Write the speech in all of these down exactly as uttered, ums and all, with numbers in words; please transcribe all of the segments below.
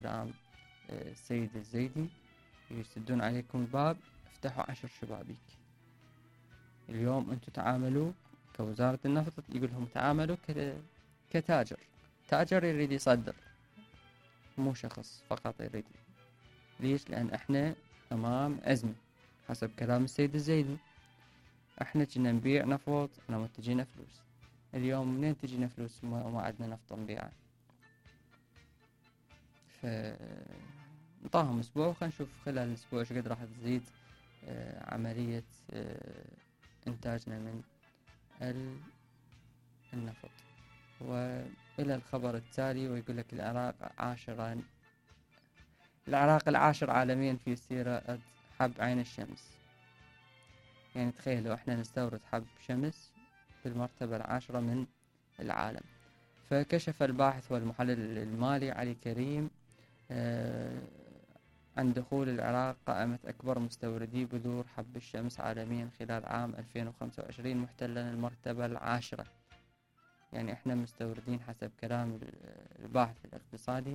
كلام السيد الزيدي، يسدون عليكم الباب افتحوا عشر شبابيك. اليوم أنتم تعاملوا كوزارة النفط، يقول لهم تعاملوا كتاجر، تاجر يريد يصدر، مو شخص فقط يريد. ليش؟ لأن احنا أمام أزمة حسب كلام السيد الزيدي. احنا كنا نبيع نفط لما تجينا فلوس، اليوم منين تجينا فلوس وما عندنا نفط نبيعه؟ فنطاهم اسبوع وخلينا نشوف خلال الاسبوع ايش قد راح تزيد آه عملية آه انتاجنا من النفط. والى الخبر التالي، ويقول لك العراق عاشرا العراق العاشر عالميا في استيراد حب عين الشمس. يعني تخيلوا احنا نستورد حب شمس في المرتبة العاشرة من العالم. فكشف الباحث والمحلل المالي علي كريم آه عن دخول العراق قائمة أكبر مستوردي بذور حب الشمس عالميا خلال عام ألفين وخمسة وعشرين، محتلا المرتبة العاشرة. يعني احنا مستوردين حسب كلام الباحث الاقتصادي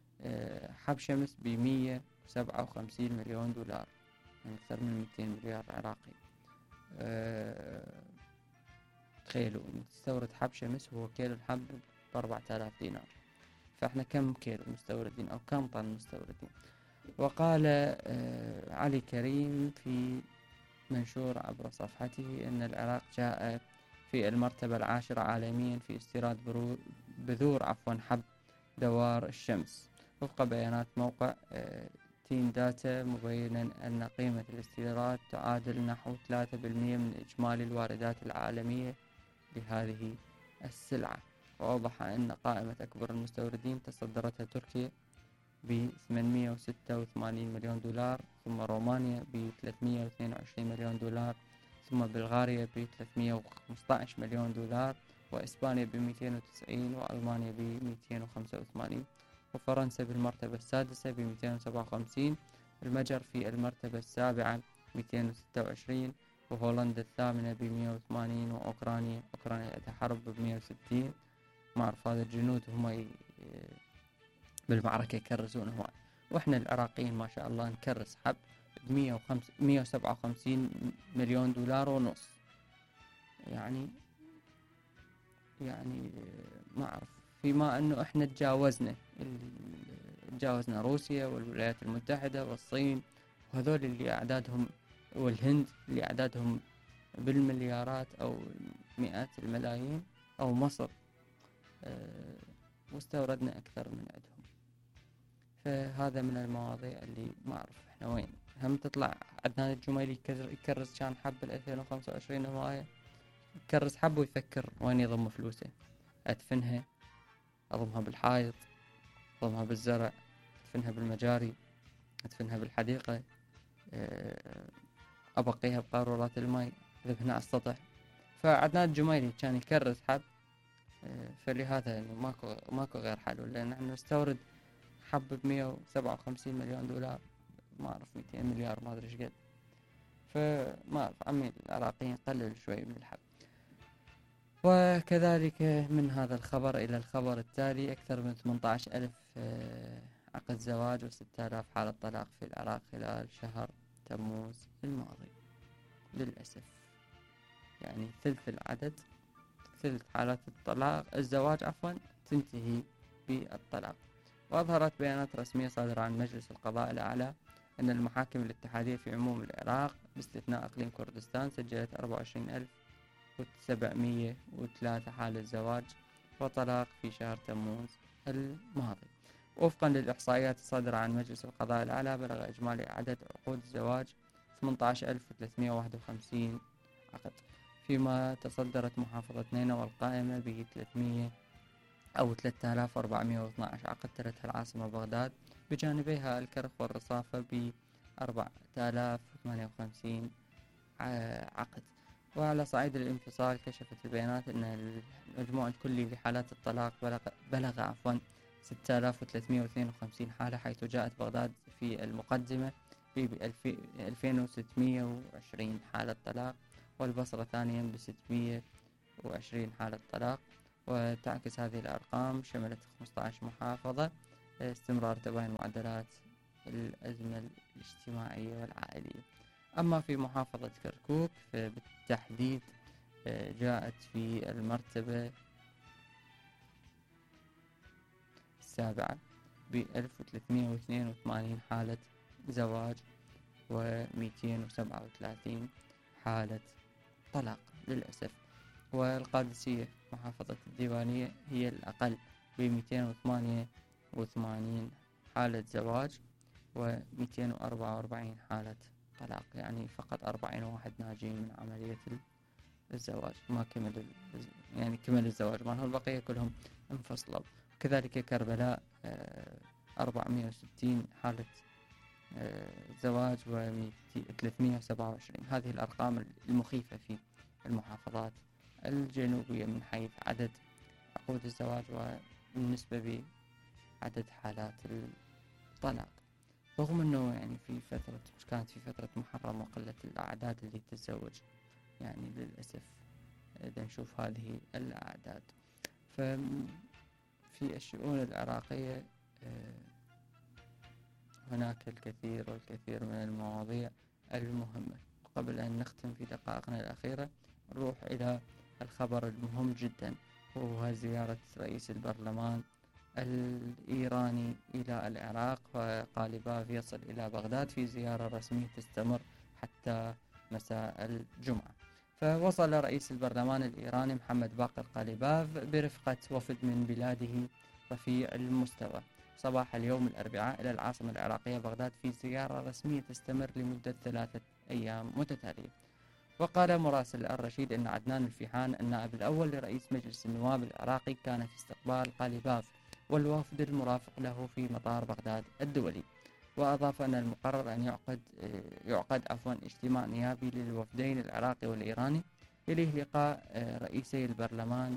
حب شمس بمية وسبعة وخمسين مليون دولار، يعني أكثر من مئتين مليار عراقي. أه تخيلوا تستورد حب شمس، هو كيلو الحب بأربعة آلاف دينار، فإحنا كم كيلو مستوردين أو كم طن مستوردين؟ وقال أه علي كريم في منشور عبر صفحته أن العراق جاء في المرتبة العاشرة عالميا في استيراد بذور عفوا حب دوار الشمس، وفق بيانات موقع أه تين داتا، مبينا أن قيمة الاستيراد تعادل نحو ثلاثة بالمئة من إجمالي الواردات العالمية لهذه السلعة. وأوضح أن قائمة أكبر المستوردين تصدرتها تركيا ب ثمانمئة وستة وثمانين مليون دولار، ثم رومانيا ب ثلاثمئة واثنين وعشرين مليون دولار، ثم بلغاريا ب ثلاثمئة وخمسة عشر مليون دولار، وإسبانيا ب مئتين وتسعين، وألمانيا ب مئتين وخمسة وثمانين، وفرنسا بالمرتبة السادسة ب مئتين وسبعة وخمسين، المجر في المرتبة السابعة مئتين وستة وعشرين، وهولندا الثامنة ب مئة وثمانين، وأوكرانيا أوكرانيا تحرب ب مئة وستين. ما أعرف هذا الجنود هم بالمعركة يكرزون هواي، وإحنا العراقيين ما شاء الله نكرس حب بمئة وسبعة وخمسين مليون دولار ونص. يعني يعني ما أعرف، فيما أنه إحنا تجاوزنا تجاوزنا روسيا والولايات المتحدة والصين، وهذول اللي أعدادهم، والهند اللي أعدادهم بالمليارات أو مئات الملايين، أو مصر واستوردنا أكثر من عندهم. فهذا من المواضيع اللي ما أعرف إحنا وين. هم تطلع عدنان الجميلي يكرس كان حب ألفين وخمسة وعشرين هواية، يكرس حب ويفكر وين يضم فلوسه. أدفنها، أضمها بالحائط، أضمها بالزرع، أدفنها بالمجاري، أدفنها بالحديقة، أبقيها بقارورات الماء، أذبحنا على السطح. فعدنان الجميلي كان يكرس حب، فلهذا يعني ماكو ماكو غير حل، لأن نحن نستورد حب بمئة وسبعة وخمسين مليون دولار، ما أعرف مئتين مليار ما أدري إيش قد. فما أعرف، عمي العراقيين قلل شوي من الحب. وكذلك من هذا الخبر إلى الخبر التالي، أكثر من ثمانية عشر ألف عقد زواج وستة آلاف حالة طلاق في العراق خلال شهر تموز الماضي. للأسف يعني ثلث العدد، ثلث حالات الطلاق الزواج عفوا تنتهي بالطلاق. وأظهرت بيانات رسمية صادرة عن مجلس القضاء الأعلى أن المحاكم الاتحادية في عموم العراق باستثناء إقليم كردستان سجلت أربعة وعشرين ألف وسبعمئة وثلاثة حالة زواج وطلاق في شهر تموز الماضي. وفقا للإحصائيات الصادرة عن مجلس القضاء الأعلى، بلغ إجمالي عدد عقود الزواج ثمانية عشر ألف وثلاثمئة وواحد وخمسين عقد، فيما تصدرت محافظة نينوى القائمة ب ثلاثمئة أو ثلاثة آلاف وأربعمئة واثني عشر عقد، تلتها العاصمة بغداد بجانبيها الكرخ والرصافة ب أربعة آلاف وثمانية وخمسين عقد. وعلى صعيد الانفصال، كشفت البيانات أن المجموع الكلي لحالات الطلاق بلغ, بلغ عفوا ستة آلاف وثلاثمئة واثنين وخمسين حالة، حيث جاءت بغداد في المقدمة ب ألفين وستمئة وعشرين حالة طلاق، والبصرة ثانيا ب ستمئة وعشرين حالة طلاق. وتعكس هذه الأرقام شملت خمسة عشر محافظة استمرار تباين معدلات الأزمة الاجتماعية والعائلية. أما في محافظة كركوك فبالتحديد جاءت في المرتبة السابعة بألف وثلاثمائة واثنين وثمانين حالة زواج ومئتين وسبعة وثلاثين حالة طلاق للأسف. والقادسية محافظة الديوانية هي الأقل بمئتين وثمانية وثمانين حالة زواج ومئتين وأربعة وأربعين حالة طلاق، يعني فقط أربعين واحد ناجين من عملية الزواج، ما كمل يعني كمل الزواج مالهم، البقية كلهم انفصلوا. كذلك كربلاء أربعمائة وستين حالة زواج وثلاثمائة وسبعة وعشرين. هذه الأرقام المخيفة في المحافظات الجنوبية من حيث عدد عقود الزواج وبالنسبة بعدد حالات الطلاق، رغم أنه يعني في فترة كانت في فترة محرم وقلت الأعداد اللي تتزوج، يعني للأسف إذا نشوف هذه الأعداد. ففي الشؤون العراقية هناك الكثير والكثير من المواضيع المهمة. قبل أن نختم في دقائقنا الأخيرة نروح إلى الخبر المهم جدا، وهو زيارة رئيس البرلمان الإيراني إلى العراق، وقاليباف يصل إلى بغداد في زيارة رسمية تستمر حتى مساء الجمعة. فوصل رئيس البرلمان الإيراني محمد باقر قاليباف برفقة وفد من بلاده رفيع المستوى صباح اليوم الأربعاء إلى العاصمة العراقية بغداد في زيارة رسمية تستمر لمدة ثلاثة أيام متتالية. وقال مراسل الرشيد أن عدنان الفيحان النائب الأول لرئيس مجلس النواب العراقي كان في استقبال قاليباف والوفد المرافق له في مطار بغداد الدولي. وأضاف أن المقرر أن يعقد يعقد عفوا اجتماع نيابي للوفدين العراقي والإيراني يليه لقاء رئيسي البرلمان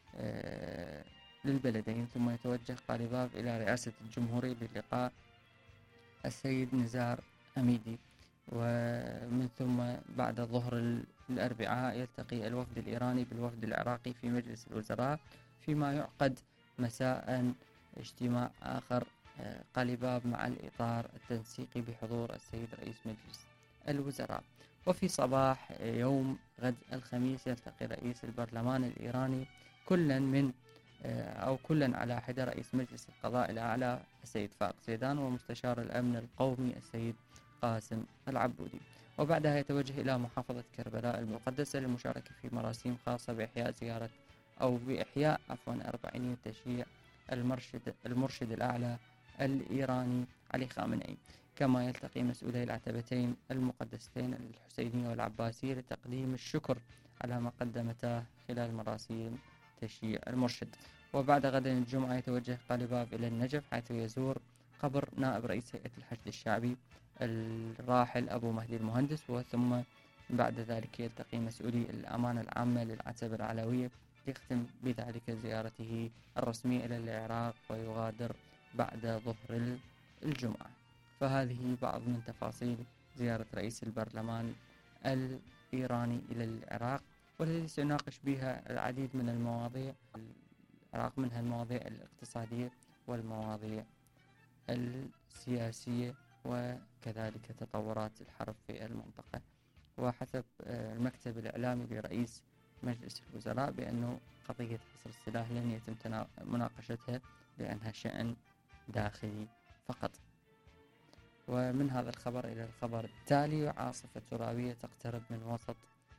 للبلدين، ثم يتوجه قاليباف إلى رئاسة الجمهورية للقاء السيد نزار أميدي. ومن ثم بعد ظهر الأربعاء يلتقي الوفد الإيراني بالوفد العراقي في مجلس الوزراء، فيما يعقد مساء اجتماع آخر قاليباف مع الإطار التنسيقي بحضور السيد رئيس مجلس الوزراء. وفي صباح يوم غد الخميس يلتقي رئيس البرلمان الإيراني كلا من أو كلا على حدة رئيس مجلس القضاء الأعلى السيد فائق زيدان ومستشار الأمن القومي السيد قاسم العبودي. وبعدها يتوجه إلى محافظة كربلاء المقدسة للمشاركة في مراسيم خاصة بإحياء زيارة أو بإحياء عفوا أربعينية تشييع المرشد المرشد الأعلى الإيراني علي خامنئي. كما يلتقي مسؤولي العتبتين المقدستين الحسينية والعباسية لتقديم الشكر على ما قدمته خلال مراسيم تشييع المرشد. وبعد غد الجمعة يتوجه قاليباف إلى النجف حيث يزور قبر نائب رئيس هيئة الحشد الشعبي الراحل أبو مهدي المهندس، وثم بعد ذلك يلتقي مسؤولي الأمانة العامة للعتبة العلوية يختم بذلك زيارته الرسمية إلى العراق ويغادر بعد ظهر الجمعة. فهذه بعض من تفاصيل زيارة رئيس البرلمان الإيراني إلى العراق، والتي سنناقش بها العديد من المواضيع العراق، منها المواضيع الاقتصادية والمواضيع السياسية وكذلك تطورات الحرب في المنطقة. وحسب المكتب الإعلامي لرئيس مجلس الوزراء بأنه قضية حصر السلاح لن يتم مناقشتها لأنها شأن داخلي فقط. ومن هذا الخبر إلى الخبر التالي: عاصفة ترابية تقترب من وسط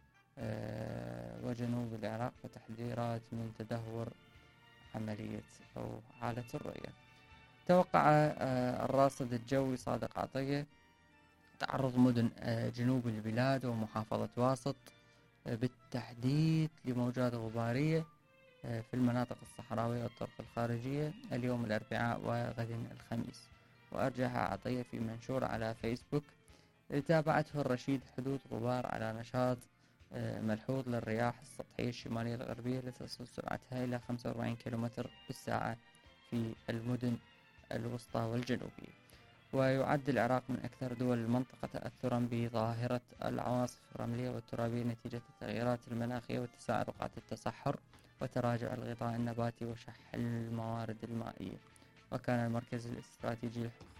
وجنوب العراق وتحذيرات من تدهور عملية أو حالة الرؤية. توقع الراصد الجوي صادق عطية تعرض مدن جنوب البلاد ومحافظة واسط بالتحديد لموجات غبارية في المناطق الصحراوية والطرق الخارجية اليوم الأربعاء وغد الخميس. وأرجح عطية في منشور على فيسبوك: تابعته الرشيد حدوث غبار على نشاط ملحوظ للرياح السطحية الشمالية الغربية التي تصل سرعتها إلى خمسة وأربعين كيلومتر بالساعة في المدن الوسطى والجنوبية. ويعد العراق من أكثر دول المنطقة تأثرا بظاهرة العواصف الرملية والترابية نتيجة التغيرات المناخية واتساع رقعة التصحر وتراجع الغطاء النباتي وشح الموارد المائية. وكان المركز الاستراتيجي